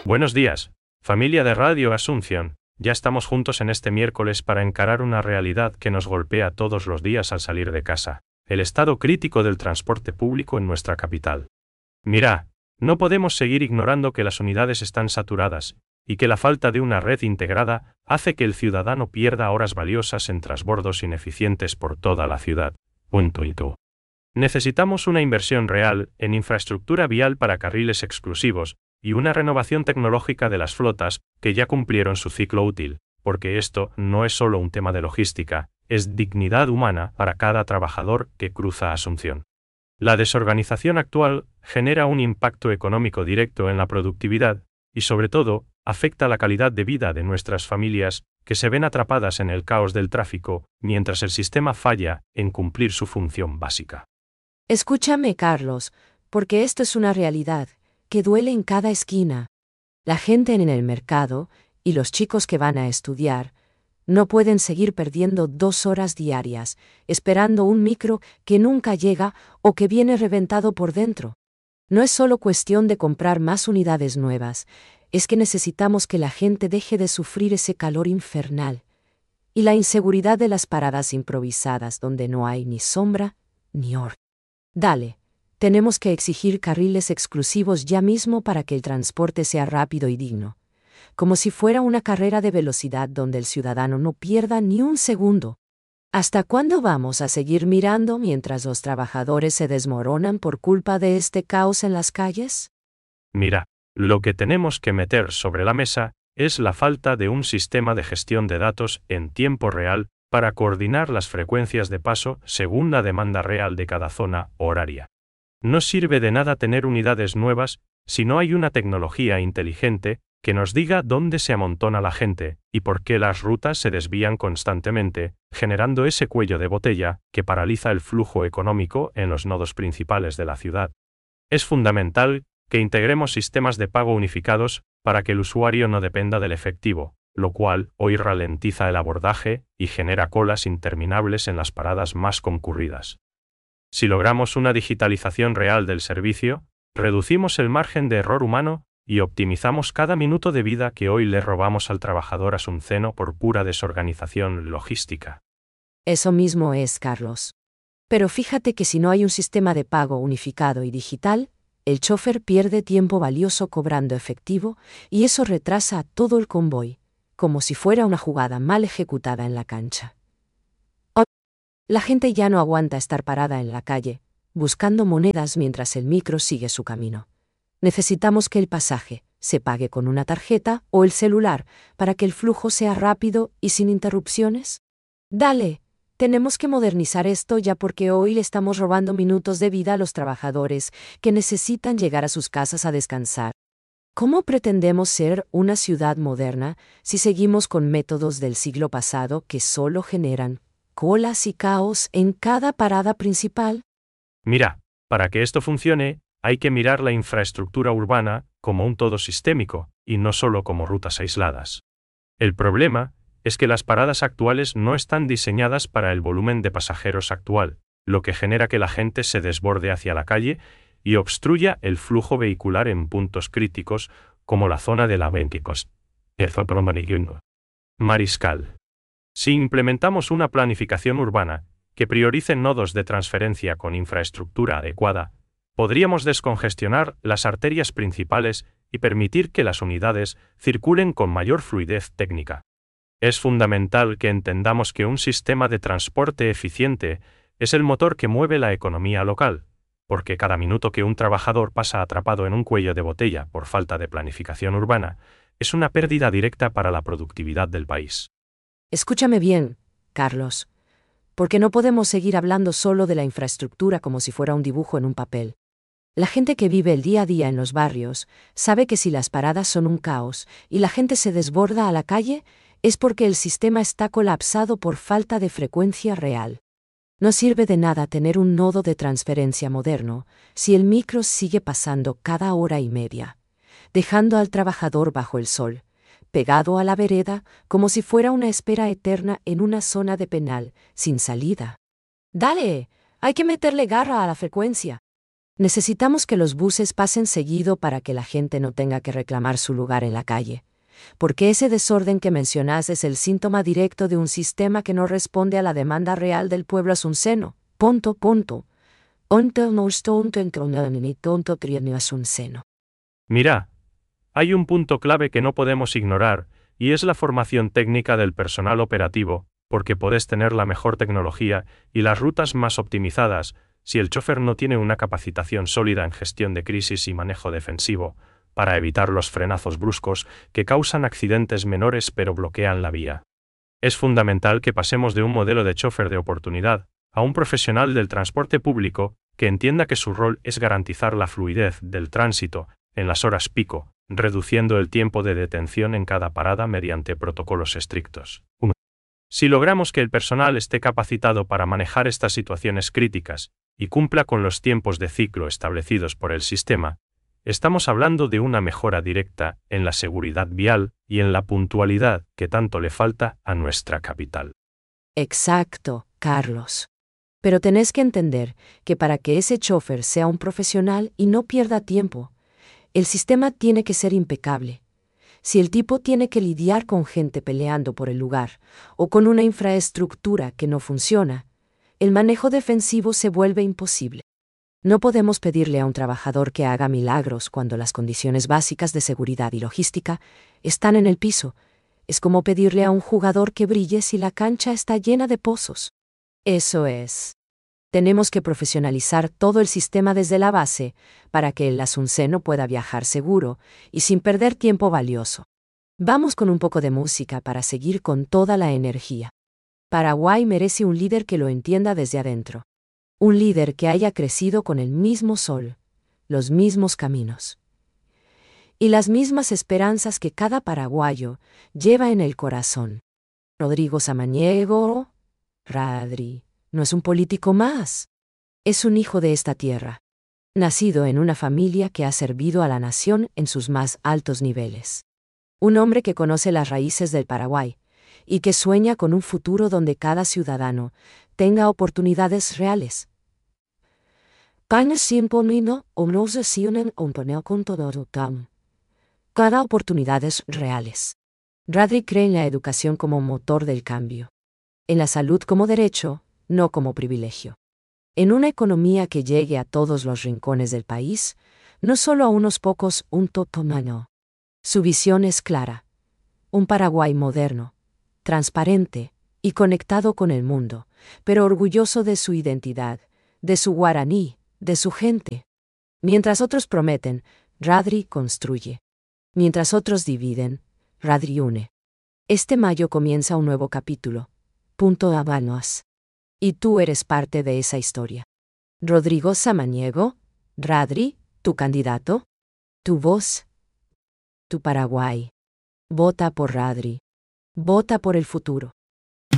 Buenos días, familia de Radio Asunción. Ya estamos juntos en este miércoles para encarar una realidad que nos golpea todos los días al salir de casa: el estado crítico del transporte público en nuestra capital. Mira, no podemos seguir ignorando que las unidades están saturadas, y que la falta de una red integrada hace que el ciudadano pierda horas valiosas en transbordos ineficientes por toda la ciudad. Necesitamos una inversión real en infraestructura vial para carriles exclusivos, y una renovación tecnológica de las flotas que ya cumplieron su ciclo útil, porque esto no es solo un tema de logística, es dignidad humana para cada trabajador que cruza Asunción. La desorganización actual genera un impacto económico directo en la productividad y, sobre todo, afecta la calidad de vida de nuestras familias, que se ven atrapadas en el caos del tráfico mientras el sistema falla en cumplir su función básica. Escúchame, Carlos, porque esto es una realidad que duele en cada esquina. La gente en el mercado y los chicos que van a estudiar no pueden seguir perdiendo 2 horas diarias esperando un micro que nunca llega o que viene reventado por dentro. No es solo cuestión de comprar más unidades nuevas, es que necesitamos que la gente deje de sufrir ese calor infernal y la inseguridad de las paradas improvisadas donde no hay ni sombra ni orden. Dale. Tenemos que exigir carriles exclusivos ya mismo para que el transporte sea rápido y digno, como si fuera una carrera de velocidad donde el ciudadano no pierda ni un segundo. ¿Hasta cuándo vamos a seguir mirando mientras los trabajadores se desmoronan por culpa de este caos en las calles? Mira, lo que tenemos que meter sobre la mesa es la falta de un sistema de gestión de datos en tiempo real para coordinar las frecuencias de paso según la demanda real de cada zona horaria. No sirve de nada tener unidades nuevas si no hay una tecnología inteligente que nos diga dónde se amontona la gente y por qué las rutas se desvían constantemente, generando ese cuello de botella que paraliza el flujo económico en los nodos principales de la ciudad. Es fundamental que integremos sistemas de pago unificados para que el usuario no dependa del efectivo, lo cual hoy ralentiza el abordaje y genera colas interminables en las paradas más concurridas. Si logramos una digitalización real del servicio, reducimos el margen de error humano y optimizamos cada minuto de vida que hoy le robamos al trabajador asunceno por pura desorganización logística. Eso mismo es, Carlos. Pero fíjate que si no hay un sistema de pago unificado y digital, el chofer pierde tiempo valioso cobrando efectivo y eso retrasa a todo el convoy, como si fuera una jugada mal ejecutada en la cancha. La gente ya no aguanta estar parada en la calle, buscando monedas mientras el micro sigue su camino. Necesitamos que el pasaje se pague con una tarjeta o el celular para que el flujo sea rápido y sin interrupciones. Dale, tenemos que modernizar esto ya porque hoy le estamos robando minutos de vida a los trabajadores que necesitan llegar a sus casas a descansar. ¿Cómo pretendemos ser una ciudad moderna si seguimos con métodos del siglo pasado que solo generan colas y caos en cada parada principal? Mira, para que esto funcione, hay que mirar la infraestructura urbana como un todo sistémico, y no solo como rutas aisladas. El problema es que las paradas actuales no están diseñadas para el volumen de pasajeros actual, lo que genera que la gente se desborde hacia la calle y obstruya el flujo vehicular en puntos críticos como la zona de la 22. Mariscal. Si implementamos una planificación urbana que priorice nodos de transferencia con infraestructura adecuada, podríamos descongestionar las arterias principales y permitir que las unidades circulen con mayor fluidez técnica. Es fundamental que entendamos que un sistema de transporte eficiente es el motor que mueve la economía local, porque cada minuto que un trabajador pasa atrapado en un cuello de botella por falta de planificación urbana es una pérdida directa para la productividad del país. Escúchame bien, Carlos, porque no podemos seguir hablando solo de la infraestructura como si fuera un dibujo en un papel. La gente que vive el día a día en los barrios sabe que si las paradas son un caos y la gente se desborda a la calle, es porque el sistema está colapsado por falta de frecuencia real. No sirve de nada tener un nodo de transferencia moderno si el micro sigue pasando cada hora y media, dejando al trabajador bajo el sol, pegado a la vereda como si fuera una espera eterna en una zona de penal, sin salida. Dale, hay que meterle garra a la frecuencia. Necesitamos que los buses pasen seguido para que la gente no tenga que reclamar su lugar en la calle, porque ese desorden que mencionas es el síntoma directo de un sistema que no responde a la demanda real del pueblo asunceno. Mira, hay un punto clave que no podemos ignorar, y es la formación técnica del personal operativo, porque puedes tener la mejor tecnología y las rutas más optimizadas, si el chofer no tiene una capacitación sólida en gestión de crisis y manejo defensivo, para evitar los frenazos bruscos que causan accidentes menores pero bloquean la vía. Es fundamental que pasemos de un modelo de chofer de oportunidad a un profesional del transporte público que entienda que su rol es garantizar la fluidez del tránsito en las horas pico, reduciendo el tiempo de detención en cada parada mediante protocolos estrictos. 1. Si logramos que el personal esté capacitado para manejar estas situaciones críticas y cumpla con los tiempos de ciclo establecidos por el sistema, estamos hablando de una mejora directa en la seguridad vial y en la puntualidad que tanto le falta a nuestra capital. Exacto, Carlos. Pero tenés que entender que para que ese chofer sea un profesional y no pierda tiempo, el sistema tiene que ser impecable. Si el tipo tiene que lidiar con gente peleando por el lugar o con una infraestructura que no funciona, el manejo defensivo se vuelve imposible. No podemos pedirle a un trabajador que haga milagros cuando las condiciones básicas de seguridad y logística están en el piso. Es como pedirle a un jugador que brille si la cancha está llena de pozos. Eso es. Tenemos que profesionalizar todo el sistema desde la base para que el asunceno pueda viajar seguro y sin perder tiempo valioso. Vamos con un poco de música para seguir con toda la energía. Paraguay merece un líder que lo entienda desde adentro. Un líder que haya crecido con el mismo sol, los mismos caminos y las mismas esperanzas que cada paraguayo lleva en el corazón. Rodrigo Samaniego, Radri, no es un político más. Es un hijo de esta tierra, nacido en una familia que ha servido a la nación en sus más altos niveles. Un hombre que conoce las raíces del Paraguay y que sueña con un futuro donde cada ciudadano tenga oportunidades reales. Cada oportunidades reales. Radri cree en la educación como motor del cambio. En la salud como derecho, no como privilegio. En una economía que llegue a todos los rincones del país, no solo a unos pocos, un totomano. Su visión es clara. Un Paraguay moderno, transparente y conectado con el mundo, pero orgulloso de su identidad, de su guaraní, de su gente. Mientras otros prometen, Radri construye. Mientras otros dividen, Radri une. Este mayo comienza un nuevo capítulo. Habanos. Y tú eres parte de esa historia. Rodrigo Samaniego, Radri, tu candidato, tu voz, tu Paraguay. Vota por Radri. Vota por el futuro.